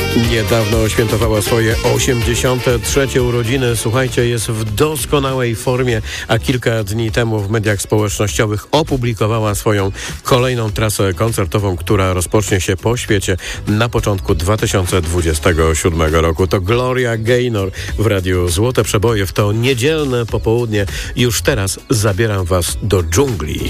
Niedawno świętowała swoje 83. urodziny. Słuchajcie, jest w doskonałej formie, a kilka dni temu w mediach społecznościowych opublikowała swoją kolejną trasę koncertową, która rozpocznie się po świecie na początku 2027 roku. To Gloria Gaynor w Radiu Złote Przeboje w to niedzielne popołudnie. Już teraz zabieram Was do dżungli.